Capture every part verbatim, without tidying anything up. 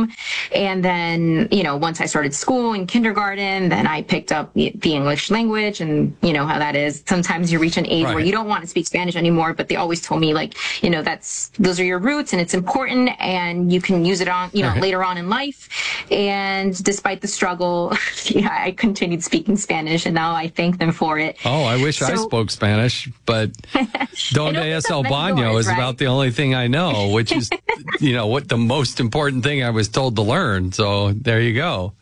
home. And then, you know, once I started school in kindergarten, then I picked up the, the English language, and you know how that is. Sometimes you reach an age Right. where you don't want to speak Spanish anymore, but they always told me, like, you know, that's, those are your roots and it's important and you can use it on, you know, Right. later on in life. And despite the struggle, yeah, I continued speaking Spanish, and now I thank them for it. Oh, I wish I So- spoke Spanish, but Donde opens es up el many baño doors, is right? about the only thing I know, which is, you know, what the most important thing I was told to learn. So there you go.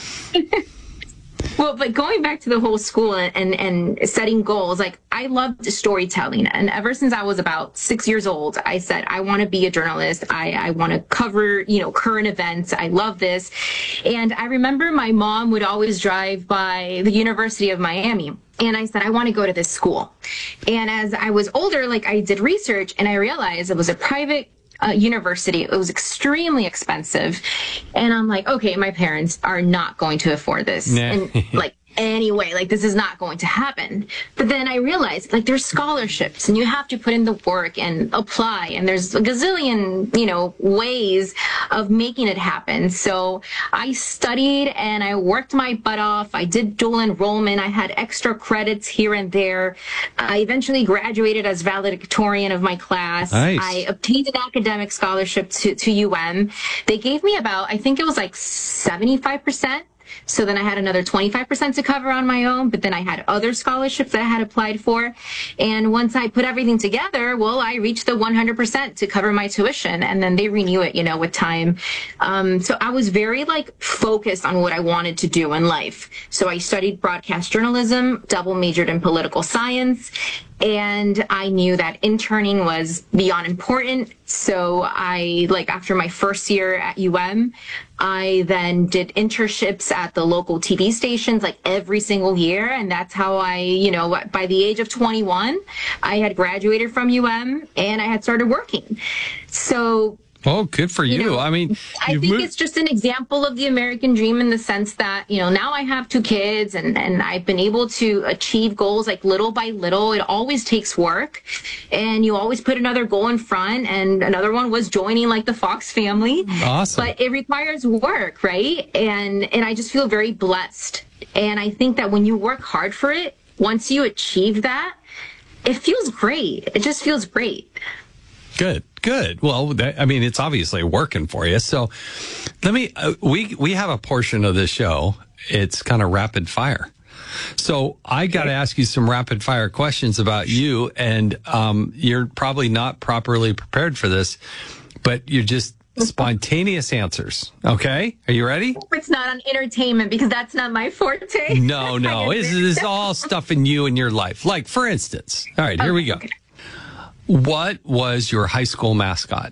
Well, but going back to the whole school and, and, and setting goals, like I loved storytelling. And ever since I was about six years old, I said, I want to be a journalist. I, I want to cover, you know, current events. I love this. And I remember my mom would always drive by the University of Miami. And I said, I want to go to this school. And as I was older, like I did research and I realized it was a private Uh, university. It was extremely expensive. And I'm like, okay, my parents are not going to afford this. Yeah. And like, anyway, like this is not going to happen. But then I realized like there's scholarships and you have to put in the work and apply. And there's a gazillion, you know, ways of making it happen. So I studied and I worked my butt off. I did dual enrollment. I had extra credits here and there. I eventually graduated as valedictorian of my class. Nice. I obtained an academic scholarship to, to U M. They gave me about, I think it was like seventy-five percent. So then I had another twenty-five percent to cover on my own, but then I had other scholarships that I had applied for. And once I put everything together, well, I reached the one hundred percent to cover my tuition, and then they renew it, you know, with time. Um, so I was very like focused on what I wanted to do in life. So I studied broadcast journalism, double majored in political science, and I knew that interning was beyond important. So I, like, after my first year at U M, I then did internships at the local T V stations, like, every single year. And that's how I, you know, by the age of twenty-one, I had graduated from U M and I had started working. So... Oh, good for you. You know, I mean, I you've think moved- it's just an example of the American dream in the sense that, you know, now I have two kids and, and I've been able to achieve goals like little by little. It always takes work and you always put another goal in front, and another one was joining like the Fox family. Awesome. But it requires work, right? And, and I just feel very blessed. And I think that when you work hard for it, once you achieve that, it feels great. It just feels great. Good, good. Well, that, I mean, it's obviously working for you. So let me, uh, we, we have a portion of this show. It's kind of rapid fire. So I got to ask you some rapid fire questions about you. And um, you're probably not properly prepared for this, but you're just spontaneous answers. Okay. Are you ready? It's not on entertainment because that's not my forte. No, no. This is all stuff in you and your life. Like, for instance, all right, here we go. Okay. What was your high school mascot?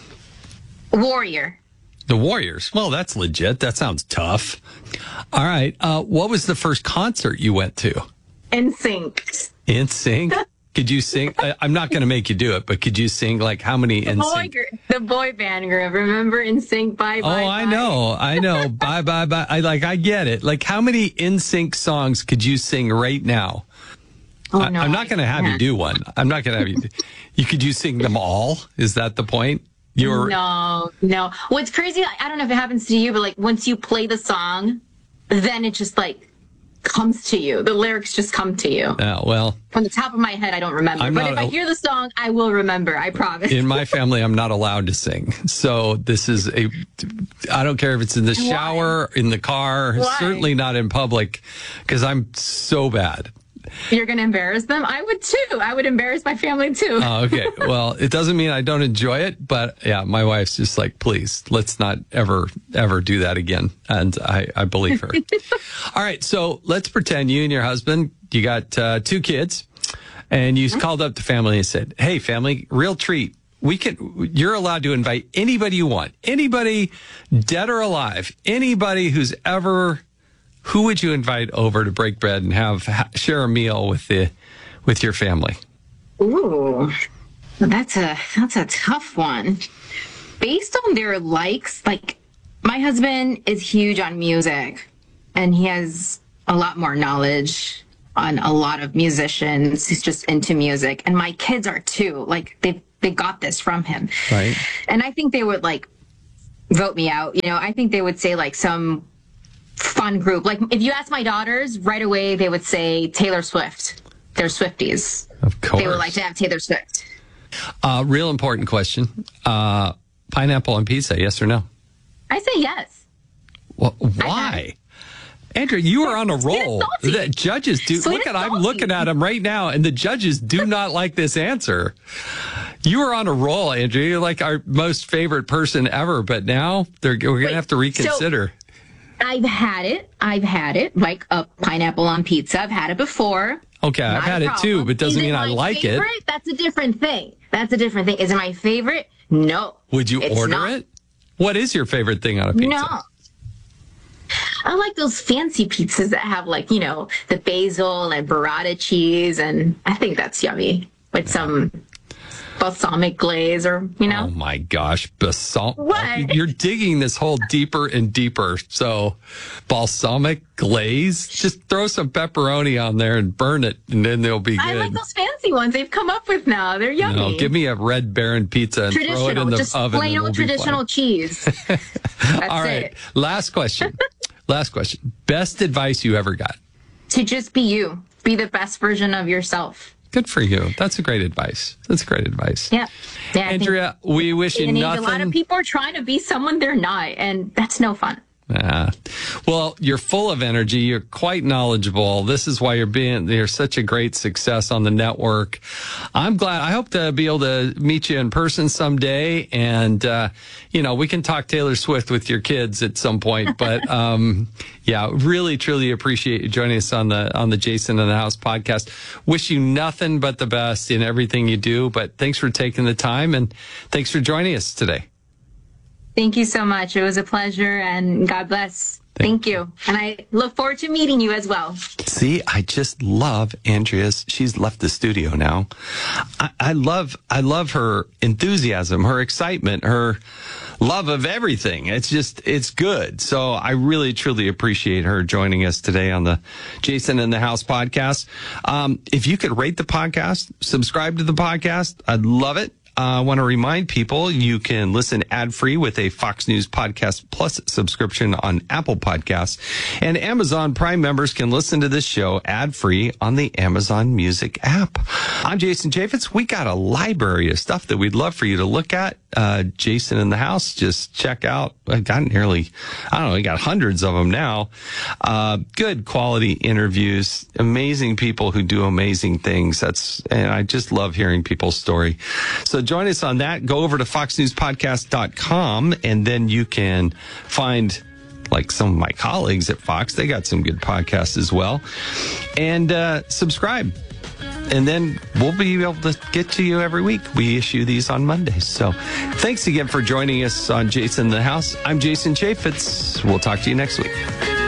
Warrior. The Warriors. Well, that's legit. That sounds tough. All right. Uh, what was the first concert you went to? N Sync. In Sync? Could you sing? I, I'm not going to make you do it, but could you sing like how many In Boy, Sync? gr- the boy band group. Remember N Sync? Bye Oh, bye. I bye. know. I know. Bye, bye, bye. I like, I get it. Like, how many In Sync songs could you sing right now? Oh, I, no, I'm not going to have you can't. do one. I'm not going to have you. You could you sing them all? Is that the point? You're No, no. What's crazy, I don't know if it happens to you, but like once you play the song, then it just like comes to you. The lyrics just come to you. Oh, well, From the top of my head, I don't remember. I'm but not if I a- hear the song, I will remember. I promise. in my family, I'm not allowed to sing. So this is a, I don't care if it's in the shower, in the car, Why? certainly not in public, because I'm so bad. You're going to embarrass them? I would too. I would embarrass my family too. Oh, okay. Well, it doesn't mean I don't enjoy it, but yeah, my wife's just like, please, let's not ever, ever do that again. And I, I believe her. All right. So let's pretend you and your husband, you got uh, two kids, and you called up the family and said, hey, family, real treat. We can, you're allowed to invite anybody you want, anybody dead or alive, anybody who's ever, who would you invite over to break bread and have, ha- share a meal with the, with your family? Ooh, that's a that's a tough one. Based on their likes, like my husband is huge on music, and he has a lot more knowledge on a lot of musicians. He's just into music, and my kids are too. Like they they got this from him, Right. and I think they would like vote me out. You know, I think they would say like some fun group. Like if you ask my daughters right away, they would say Taylor Swift. They're Swifties. Of course. They would like to have Taylor Swift. Uh, real important question. Uh, pineapple on pizza, yes or no? I say yes. Well, why? Andrea, you are on a roll. The judges do. Sweet Look at, I'm salty. looking at them right now, and the judges do not like this answer. You are on a roll, Andrea. You're like our most favorite person ever, but now they're, we're going to have to reconsider. So I've had it. I've had it, like a pineapple on pizza. I've had it before. Okay, Not I've had a it problem. too, but doesn't Is mean it I my like favorite? it. That's a different thing. That's a different thing. Is it my favorite? No. Would you It's order not. it? What is your favorite thing on a pizza? No. I like those fancy pizzas that have, like, you know, the basil and burrata cheese, and I think that's yummy with some balsamic glaze, or, you know. Oh my gosh, basalt. What? You're digging this hole deeper and deeper. So, balsamic glaze, just throw some pepperoni on there and burn it, and then they'll be good. I like those fancy ones they've come up with now. They're yummy. No, give me a Red Baron pizza and throw it in Traditional, the just oven. plain and old we'll be traditional fine. cheese. That's All right, it. last question. Last question. Best advice you ever got? To just be you. Be the best version of yourself. Good for you. That's a great advice. That's great advice. Yeah. yeah I think Andrea, we wish you in age, nothing. A lot of people are trying to be someone they're not, and that's no fun. Yeah. Well, you're full of energy. You're quite knowledgeable. This is why you're being, you're such a great success on the network. I'm glad. I hope to be able to meet you in person someday. And, uh, you know, we can talk Taylor Swift with your kids at some point. But, um, yeah, really, truly appreciate you joining us on the, on the Jason in the House podcast. Wish you nothing but the best in everything you do. But thanks for taking the time, and thanks for joining us today. Thank you so much. It was a pleasure, and God bless. Thank, Thank you. And I look forward to meeting you as well. See, I just love Andrea's. She's left the studio now. I, I love, I love her enthusiasm, her excitement, her love of everything. It's just, it's good. So I really, truly appreciate her joining us today on the Jason in the House podcast. Um, if you could rate the podcast, subscribe to the podcast, I'd love it. I uh, want to remind people you can listen ad-free with a Fox News Podcast Plus subscription on Apple Podcasts. And Amazon Prime members can listen to this show ad-free on the Amazon Music app. I'm Jason Chaffetz. We got a library of stuff that we'd love for you to look at. Uh, Jason in the House, just check out. I got nearly, I don't know, we got hundreds of them now. Uh, good quality interviews, amazing people who do amazing things. That's, and I just love hearing people's story. So join us on that. Go over to fox news podcast dot com, and then you can find, like, some of my colleagues at Fox. They got some good podcasts as well. And uh, subscribe. And then we'll be able to get to you every week. We issue these on Mondays. So thanks again for joining us on Jason in the House. I'm Jason Chaffetz. We'll talk to you next week.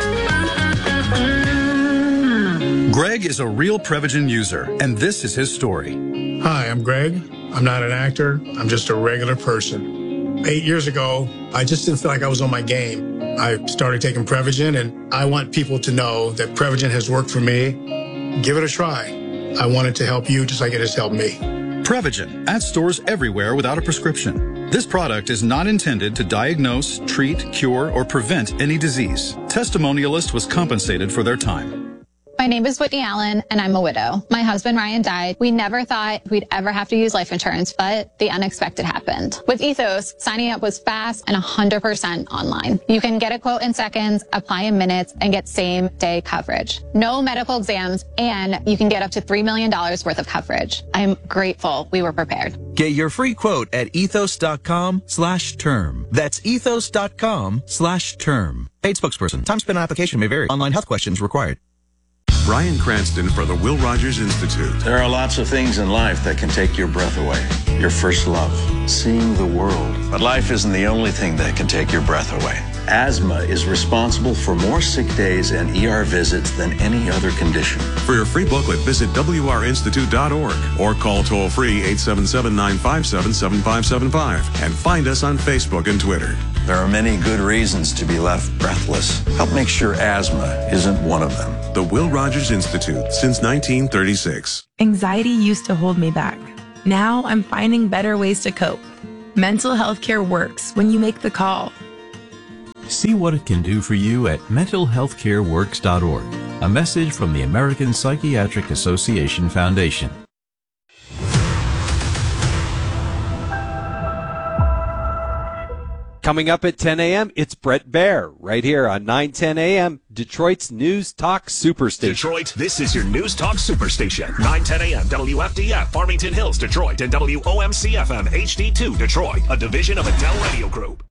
Greg is a real Prevagen user, and this is his story. Hi, I'm Greg. I'm not an actor. I'm just a regular person. Eight years ago, I just didn't feel like I was on my game. I started taking Prevagen, and I want people to know that Prevagen has worked for me. Give it a try. I wanted to help you just like it has helped me. Prevagen, at stores everywhere without a prescription. This product is not intended to diagnose, treat, cure, or prevent any disease. Testimonialist was compensated for their time. My name is Whitney Allen, and I'm a widow. My husband, Ryan, died. We never thought we'd ever have to use life insurance, but the unexpected happened. With Ethos, signing up was fast and one hundred percent online. You can get a quote in seconds, apply in minutes, and get same-day coverage. No medical exams, and you can get up to three million dollars worth of coverage. I'm grateful we were prepared. Get your free quote at ethos.com slash term. That's ethos.com slash term. Paid spokesperson. Time spent on application may vary. Online health questions required. Brian Cranston for the Will Rogers Institute. There are lots of things in life that can take your breath away. Your first love, seeing the world. But life isn't the only thing that can take your breath away. Asthma is responsible for more sick days and E R visits than any other condition. For your free booklet, visit w r institute dot org or call toll-free eight seven seven, nine five seven, seven five seven five and find us on Facebook and Twitter. There are many good reasons to be left breathless. Help make sure asthma isn't one of them. The Will Rogers Institute, since nineteen thirty-six. Anxiety used to hold me back. Now I'm finding better ways to cope. Mental health care works when you make the call. See what it can do for you at mental health care works dot org. A message from the American Psychiatric Association Foundation. Coming up at ten a.m., it's Brett Baer, right here on nine ten a.m., Detroit's News Talk Superstation. Detroit, this is your News Talk Superstation. nine ten a.m., W F D F, Farmington Hills, Detroit, and W O M C F M, H D two, Detroit, a division of Adele Radio Group.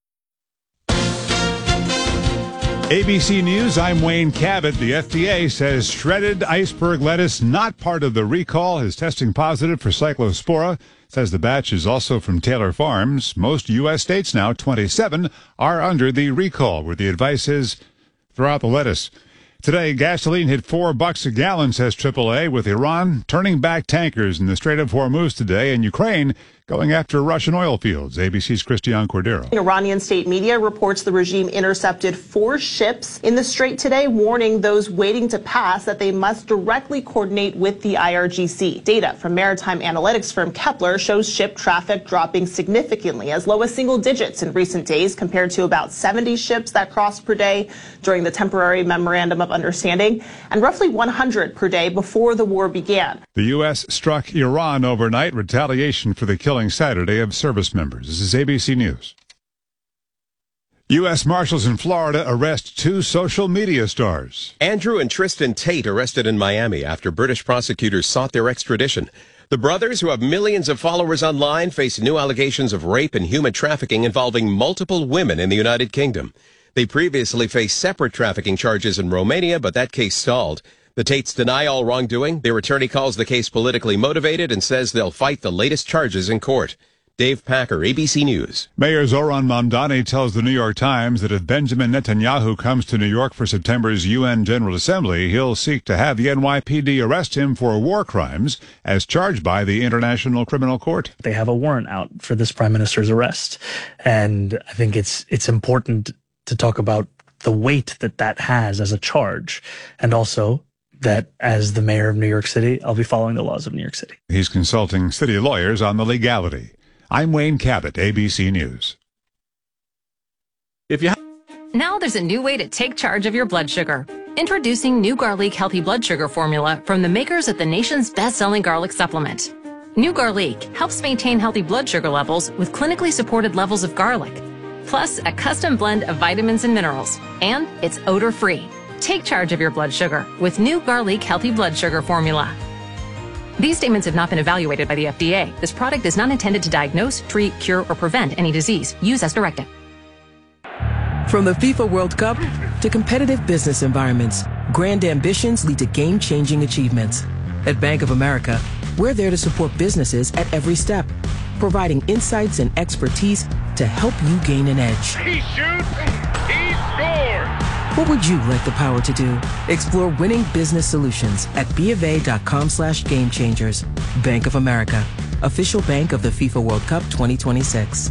A B C News, I'm Wayne Cabot. The F D A says shredded iceberg lettuce, not part of the recall, is testing positive for cyclospora. Says the batch is also from Taylor Farms. Most U S states now, twenty-seven, are under the recall, where the advice is throw out the lettuce. Today, gasoline hit four bucks a gallon, says triple A, with Iran turning back tankers in the Strait of Hormuz today, and Ukraine going after Russian oil fields. A B C's Christiane Cordero. Iranian state media reports the regime intercepted four ships in the strait today, warning those waiting to pass that they must directly coordinate with the I R G C. Data from maritime analytics firm Kepler shows ship traffic dropping significantly, as low as single digits in recent days, compared to about seventy ships that crossed per day during the temporary memorandum of understanding, and roughly one hundred per day before the war began. The U S struck Iran overnight, retaliation for the killing Saturday of service members. This is A B C News. U S Marshals in Florida arrest two social media stars. Andrew and Tristan Tate arrested in Miami after British prosecutors sought their extradition. The brothers, who have millions of followers online, face new allegations of rape and human trafficking involving multiple women in the United Kingdom. They previously faced separate trafficking charges in Romania, but that case stalled. The Tates deny all wrongdoing. Their attorney calls the case politically motivated and says they'll fight the latest charges in court. Dave Packer, A B C News. Mayor Zoran Mamdani tells the New York Times that if Benjamin Netanyahu comes to New York for September's U N General Assembly, he'll seek to have the N Y P D arrest him for war crimes as charged by the International Criminal Court. They have a warrant out for this prime minister's arrest, and I think it's it's important to talk about the weight that that has as a charge, and also that as the mayor of New York City, I'll be following the laws of New York City. He's consulting city lawyers on the legality. I'm Wayne Cabot, A B C News. If you Now there's a new way to take charge of your blood sugar. Introducing New Garlic Healthy Blood Sugar Formula from the makers of the nation's best-selling garlic supplement. New Garlic helps maintain healthy blood sugar levels with clinically supported levels of garlic, plus a custom blend of vitamins and minerals, and it's odor-free. Take charge of your blood sugar with New Garlic Healthy Blood Sugar Formula. These statements have not been evaluated by the F D A. This product is not intended to diagnose, treat, cure, or prevent any disease. Use as directed. From the FIFA World Cup to competitive business environments, grand ambitions lead to game-changing achievements. At Bank of America, we're there to support businesses at every step, providing insights and expertise to help you gain an edge. He shoots, he scores! What would you like the power to do? Explore winning business solutions at BofA.com slash game changers. Bank of America, official bank of the FIFA World Cup twenty twenty-six.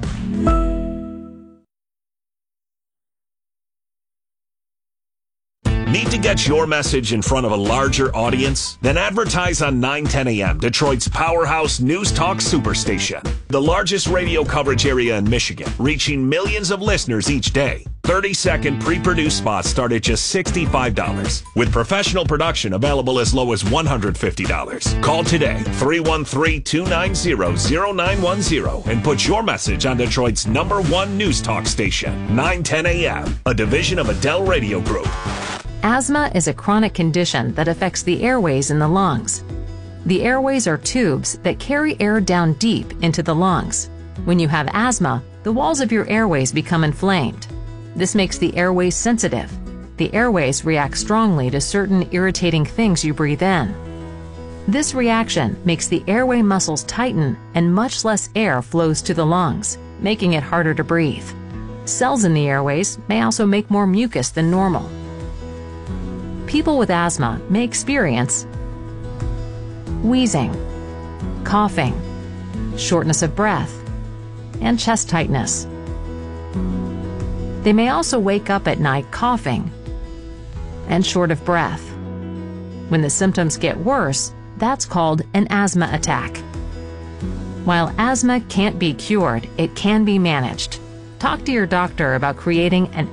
Need to get your message in front of a larger audience? Then advertise on nine ten a.m., Detroit's powerhouse News Talk Superstation. The largest radio coverage area in Michigan, reaching millions of listeners each day. thirty-second pre-produced spots start at just sixty-five dollars, with professional production available as low as one hundred fifty dollars. Call today, three one three, two nine zero, zero nine one zero, and put your message on Detroit's number one news talk station, nine ten a.m., a division of Adele Radio Group. Asthma is a chronic condition that affects the airways in the lungs. The airways are tubes that carry air down deep into the lungs. When you have asthma, the walls of your airways become inflamed. This makes the airways sensitive. The airways react strongly to certain irritating things you breathe in. This reaction makes the airway muscles tighten and much less air flows to the lungs, making it harder to breathe. Cells in the airways may also make more mucus than normal. People with asthma may experience wheezing, coughing, shortness of breath, and chest tightness. They may also wake up at night coughing and short of breath. When the symptoms get worse, that's called an asthma attack. While asthma can't be cured, it can be managed. Talk to your doctor about creating an